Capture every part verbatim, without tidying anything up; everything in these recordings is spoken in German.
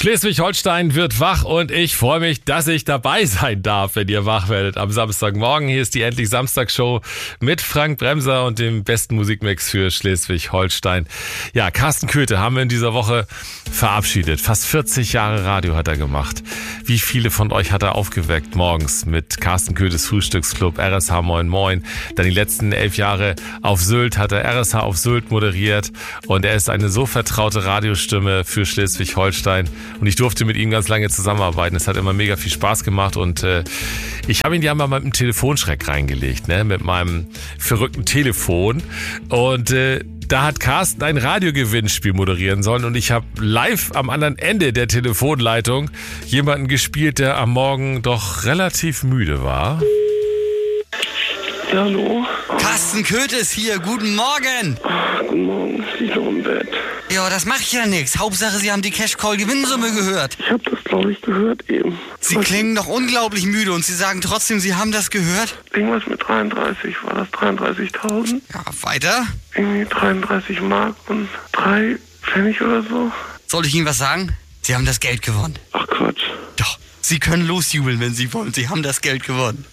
Schleswig-Holstein wird wach und ich freue mich, dass ich dabei sein darf, wenn ihr wach werdet am Samstagmorgen. Hier ist die Endlich Samstag-Show mit Frank Bremser und dem besten Musikmix für Schleswig-Holstein. Ja, Carsten Köthe haben wir in dieser Woche verabschiedet. Fast vierzig Jahre Radio hat er gemacht. Wie viele von euch hat er aufgeweckt morgens mit Carsten Köthes Frühstücksclub, R S H Moin Moin. Dann die letzten elf Jahre auf Sylt hat er R S H auf Sylt moderiert und er ist eine so vertraute Radiostimme für Schleswig-Holstein. Und ich durfte mit ihm ganz lange zusammenarbeiten. Es hat immer mega viel Spaß gemacht und äh, ich habe ihn ja mal mit einem Telefonschreck reingelegt, ne, mit meinem verrückten Telefon. Und äh, da hat Carsten ein Radiogewinnspiel moderieren sollen und ich habe live am anderen Ende der Telefonleitung jemanden gespielt, der am Morgen doch relativ müde war. Ja, hallo? Carsten Köthe ist hier, guten Morgen. Ach, guten Morgen, ich liege noch im Bett. Ja, das macht ja nichts. Hauptsache, Sie haben die Cash-Call-Gewinnsumme gehört. Ich habe das, glaube ich, gehört eben. Sie Was? klingen doch unglaublich müde und Sie sagen trotzdem, Sie haben das gehört? Irgendwas mit dreiunddreißig, war das dreiunddreißigtausend? Ja, weiter? Irgendwie dreiunddreißig Mark und drei Pfennig oder so. Soll ich Ihnen was sagen? Sie haben das Geld gewonnen. Ach Quatsch. Doch, Sie können losjubeln, wenn Sie wollen. Sie haben das Geld gewonnen.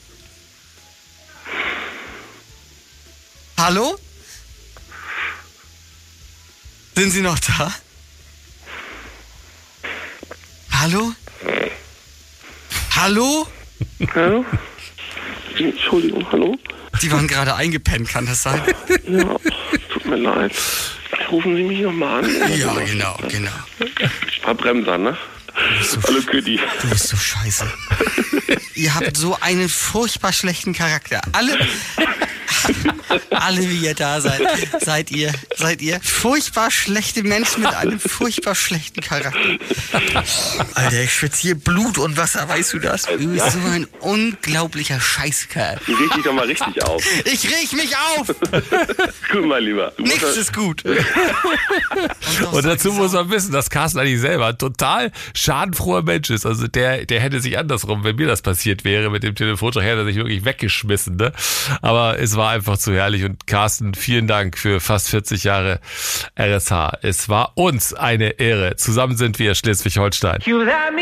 Hallo? Sind Sie noch da? Hallo? Hallo? Hallo? Entschuldigung, hallo? Sie waren gerade eingepennt, kann das sein? Ja, tut mir leid. Rufen Sie mich nochmal an? Ja, genau, genau. Herr Bremser, ne? So Hallo Küdi. Du bist so scheiße. Ihr habt so einen furchtbar schlechten Charakter. Alle, alle wie ihr da seid, seid ihr, seid ihr furchtbar schlechte Menschen mit einem furchtbar schlechten Charakter. Alter, ich schwitze hier Blut und Wasser, weißt du das? Du bist so ein unglaublicher Scheißkerl. Ich reg dich doch mal richtig auf. Ich reg mich auf! Gut, mein Lieber. Du Nichts musst- ist gut. Und dazu muss man wissen, dass Carsten eigentlich selber ein total schadenfroher Mensch ist. Also der, der hätte sich andersrum, wenn mir das passiert wäre mit dem Telefonschreck, hätte er sich wirklich weggeschmissen. Ne? Aber es war einfach zu herrlich. Und Carsten, vielen Dank für fast vierzig Jahre R S H. Es war uns eine Ehre. Zusammen sind wir Schleswig-Holstein.